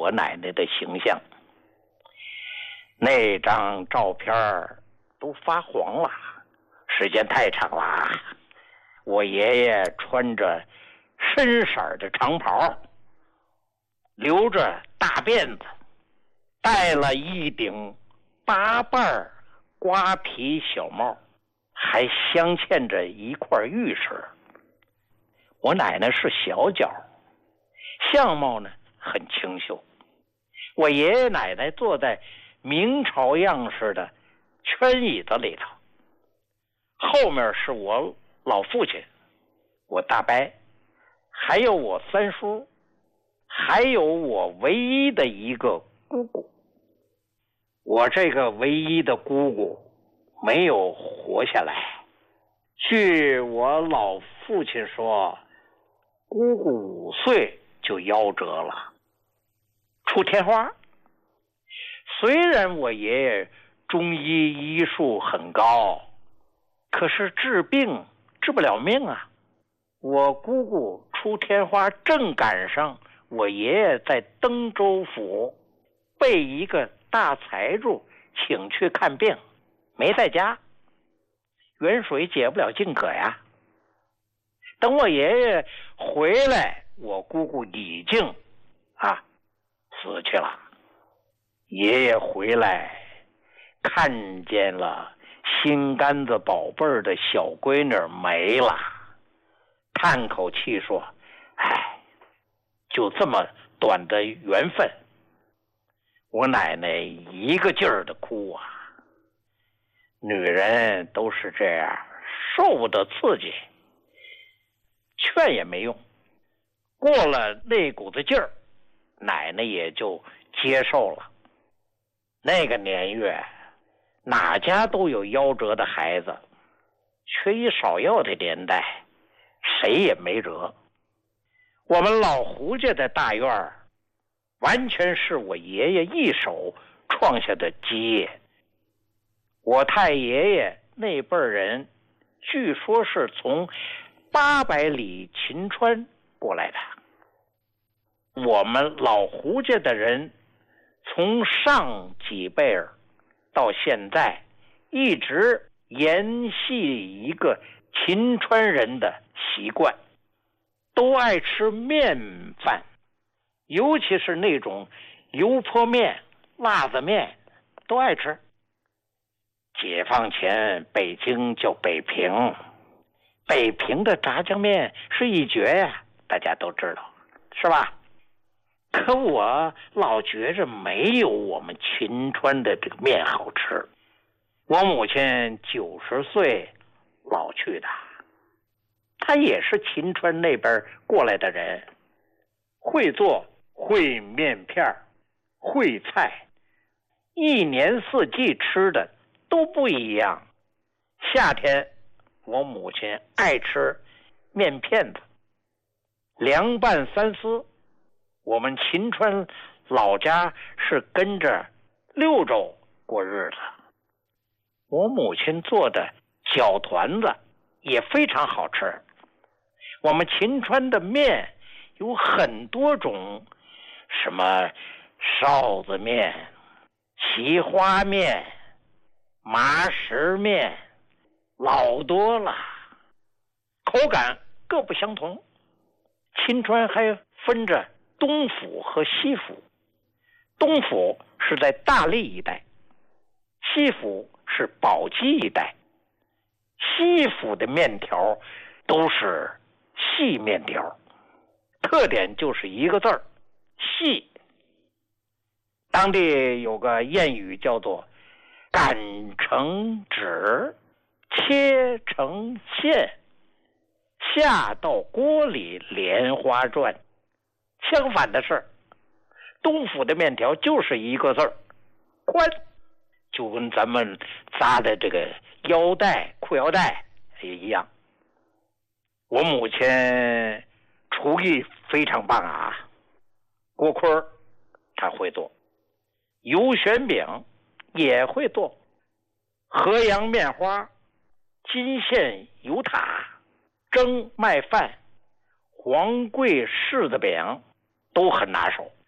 我奶奶的形象。那张照片都发黄了，时间太长了。我爷爷穿着深色的长袍，留着大辫子，戴了一顶8瓣瓜皮小帽，还镶嵌着一块玉石。我奶奶是小脚，相貌呢很清秀。我爷爷奶奶坐在明朝样式的圈椅子里头，后面是我老父亲，我大伯，还有我三叔，还有我唯一的一个姑姑。我这个唯一的姑姑没有活下来，据我老父亲说，姑姑5岁就夭折了，出天花。虽然我爷爷中医医术很高，可是治病治不了命啊。我姑姑出天花正赶上我爷爷在登州府被一个大财主请去看病，没在家，远水解不了近渴呀。等我爷爷回来，我姑姑已经死去了。爷爷回来看见了心肝子宝贝儿的小闺女没了，叹口气说：就这么短的缘分。我奶奶一个劲儿的哭啊。女人都是这样，受不得刺激，劝也没用。过了那股子劲儿，奶奶也就接受了。那个年月，哪家都有夭折的孩子，缺医少药的年代，谁也没辙。我们老胡家的大院完全是我爷爷一手创下的基业。我太爷爷那辈人据说是从800里秦川过来的。我们老胡家的人从上几辈儿到现在一直沿袭一个秦川人的习惯，都爱吃面饭，尤其是那种油泼面、辣子面都爱吃。解放前北京叫北平，北平的炸酱面是一绝呀，大家都知道，是吧？可我老觉着没有我们秦川的这个面好吃。我母亲90岁老去的，她也是秦川那边过来的人，会做烩面片，烩菜，一年四季吃的都不一样。夏天我母亲爱吃面片子，凉拌三丝。我们秦川老家是跟着6州过日子。我母亲做的饺团子也非常好吃。我们秦川的面有很多种，什么臊子面、奇花面、麻石面，老多了，口感各不相同。秦川还分着东府和西府，东府是在大荔一带，西府是宝鸡一带。西府的面条都是细面条，特点就是一个字儿，细。当地有个谚语叫做擀成纸，切成线，下到锅里莲花转。相反的是，东府的面条就是一个字儿，宽，就跟咱们扎的这个腰带、裤腰带也一样。我母亲厨艺非常棒啊，锅盔她会做，油旋饼也会做，河阳面花、金线油塔、蒸麦饭、黄桂柿子饼都很拿手。